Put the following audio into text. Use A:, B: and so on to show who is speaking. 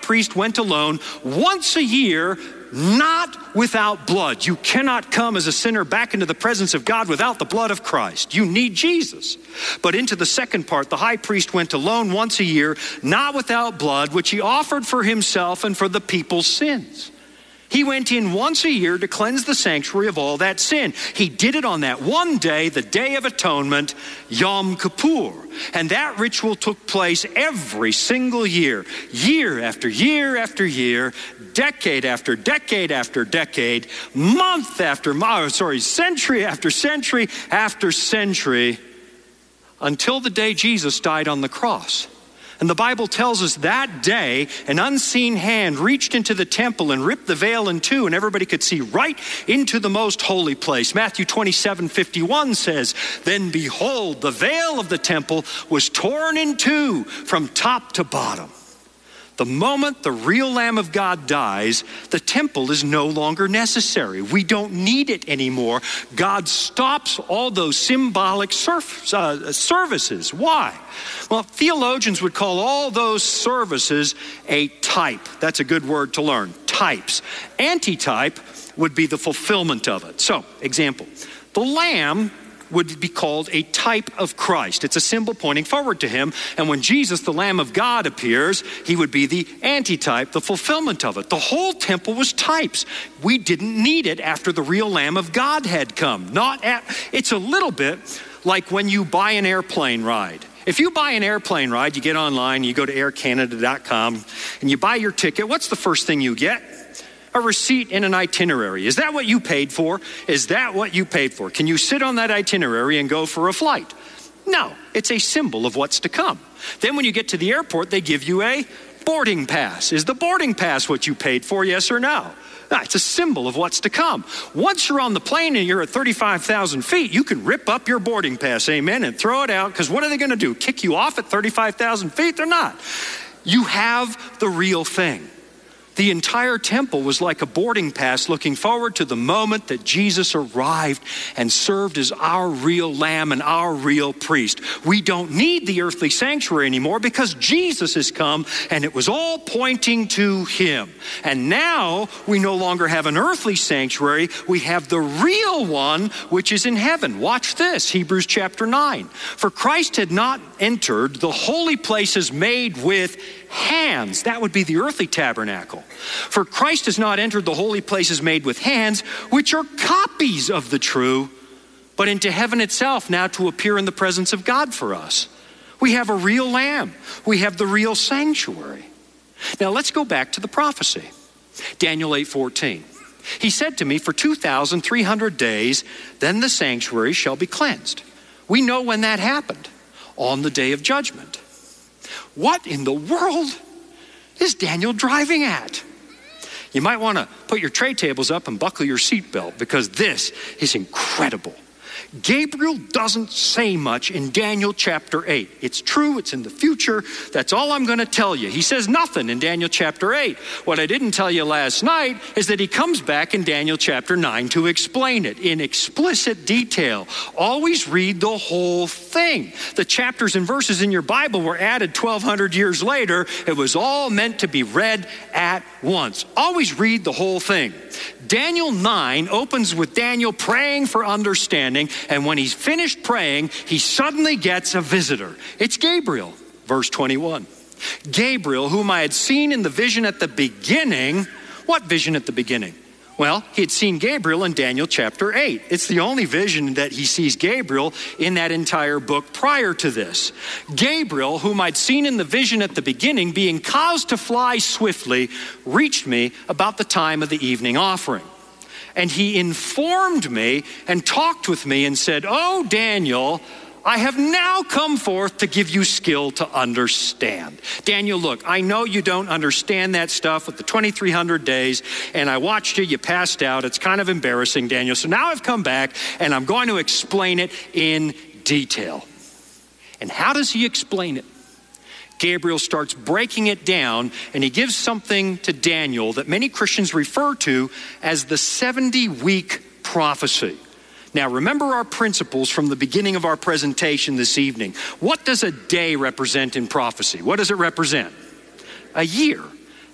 A: priest went alone once a year, not without blood. You cannot come as a sinner back into the presence of God without the blood of Christ. You need Jesus. But into the second part, the high priest went alone once a year, not without blood, which he offered for himself and for the people's sins. He went in once a year to cleanse the sanctuary of all that sin. He did it on that one day, the Day of Atonement, Yom Kippur. And that ritual took place every single year, year after year after year, decade after decade after decade, month after month, century after century after century, until the day Jesus died on the cross. And the Bible tells us that day, an unseen hand reached into the temple and ripped the veil in two, and everybody could see right into the most holy place. Matthew 27:51 says, "Then behold, the veil of the temple was torn in two from top to bottom." The moment the real Lamb of God dies, the temple is no longer necessary. We don't need it anymore. God stops all those symbolic services. Why? Well, theologians would call all those services a type. That's a good word to learn, types. Antitype would be the fulfillment of it. So, example, the lamb would be called a type of Christ. It's a symbol pointing forward to him. And when Jesus, the Lamb of God, appears, he would be the antitype, the fulfillment of it. The whole temple was types. We didn't need it after the real Lamb of God had come. It's a little bit like when you buy an airplane ride. If you buy an airplane ride, you get online, you go to aircanada.com, and you buy your ticket, what's the first thing you get? A receipt and an itinerary. Is that what you paid for? Is that what you paid for? Can you sit on that itinerary and go for a flight? No, it's a symbol of what's to come. Then when you get to the airport, they give you a boarding pass. Is the boarding pass what you paid for, yes or no? No, it's a symbol of what's to come. Once you're on the plane and you're at 35,000 feet, you can rip up your boarding pass, amen, and throw it out, because what are they going to do? Kick you off at 35,000 feet? They're not. You have the real thing. The entire temple was like a boarding pass looking forward to the moment that Jesus arrived and served as our real lamb and our real priest. We don't need the earthly sanctuary anymore because Jesus has come, and it was all pointing to him. And now we no longer have an earthly sanctuary. We have the real one, which is in heaven. Watch this, Hebrews chapter 9. For Christ had not entered the holy places made with hands. That would be the earthly tabernacle. For Christ has not entered the holy places made with hands, which are copies of the true, but into heaven itself, now to appear in the presence of God for us. We have a real lamb. We have the real sanctuary. Now let's go back to the prophecy. Daniel 8:14. He said to me, for 2,300 days, then the sanctuary shall be cleansed. We know when that happened, on the day of judgment. What in the world is Daniel driving at? You might want to put your tray tables up and buckle your seatbelt, because this is incredible. Gabriel doesn't say much in Daniel chapter 8. It's true, it's in the future. That's all I'm going to tell you. He says nothing in Daniel chapter 8. What I didn't tell you last night is that he comes back in Daniel chapter 9 to explain it in explicit detail. Always read the whole thing. The chapters and verses in your Bible were added 1,200 years later. It was all meant to be read at once. Always read the whole thing. Daniel 9 opens with Daniel praying for understanding, and when he's finished praying, he suddenly gets a visitor. It's Gabriel, verse 21. Gabriel, whom I had seen in the vision at the beginning. What vision at the beginning? Well, he had seen Gabriel in Daniel chapter 8. It's the only vision that he sees Gabriel in that entire book prior to this. Gabriel, whom I'd seen in the vision at the beginning, being caused to fly swiftly, reached me about the time of the evening offering. And he informed me and talked with me and said, "Oh, Daniel, I have now come forth to give you skill to understand." Daniel, look, I know you don't understand that stuff with the 2,300 days, and I watched you passed out. It's kind of embarrassing, Daniel. So now I've come back, and I'm going to explain it in detail. And how does he explain it? Gabriel starts breaking it down, and he gives something to Daniel that many Christians refer to as the 70-week prophecy. Now, remember our principles from the beginning of our presentation this evening. What does a day represent in prophecy? What does it represent? A year.